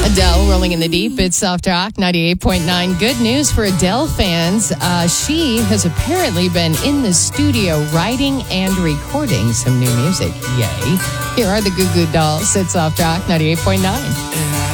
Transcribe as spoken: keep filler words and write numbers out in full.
Adele, Rolling in the Deep. It's Soft Rock ninety-eight point nine. Good news for Adele fans. Uh, she has apparently been in the studio writing and recording some new music. Yay. Here are the Goo Goo Dolls. It's Soft Rock ninety-eight point nine.